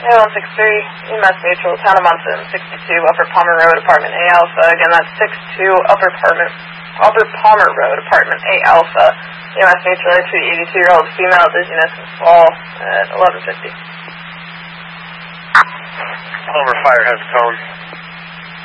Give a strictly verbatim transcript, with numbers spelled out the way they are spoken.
A one six three, E M S Mutual, Town of Munson, sixty-two Upper Palmer Road, Apartment A Alpha. Again, that's sixty-two Upper Palmer, Upper Palmer Road, Apartment A Alpha. E M S Mutual, a eighty-two-year-old female, dizziness and fall at eleven fifty. Palmer Fire has a tone.